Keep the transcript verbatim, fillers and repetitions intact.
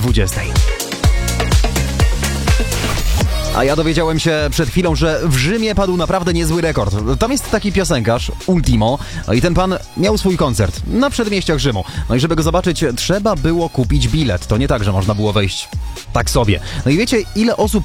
dwudziestej. A ja dowiedziałem się przed chwilą, że w Rzymie padł naprawdę niezły rekord. Tam jest taki piosenkarz, Ultimo, no i ten pan miał swój koncert na przedmieściach Rzymu. No i żeby go zobaczyć, trzeba było kupić bilet. To nie tak, że można było wejść tak sobie. No i wiecie, ile osób